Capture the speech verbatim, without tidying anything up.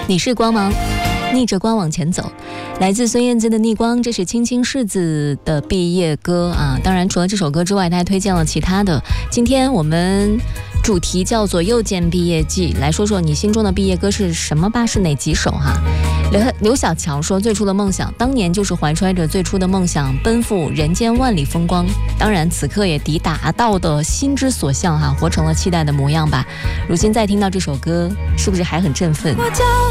你是光芒，逆着光往前走。来自孙燕姿的《逆光》，这是青青世子的毕业歌啊。当然除了这首歌之外，他还推荐了其他的。今天我们主题叫做又见毕业季，来说说你心中的毕业歌是什么吧，是哪几首哈？刘刘小乔说，最初的梦想当年就是怀揣着最初的梦想奔赴人间万里风光，当然此刻也抵达到的心之所向哈，活成了期待的模样吧。如今再听到这首歌，是不是还很振奋？